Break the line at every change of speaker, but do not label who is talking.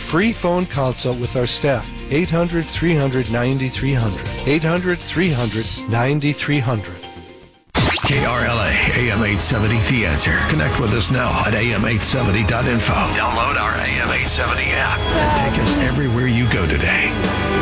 free phone consult with our staff. 800-300-9300. 800-300-9300.
KRLA AM 870 The Answer. Connect with us now at am870.info. Download our AM 870 app and take us everywhere you go today.